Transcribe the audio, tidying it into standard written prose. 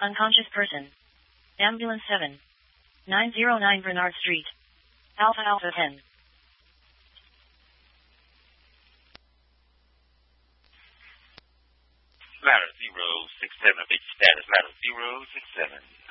Unconscious person. Ambulance 7. 909 Bernard Street. Alpha Alpha 10. Ladder 067, base status, ladder 067.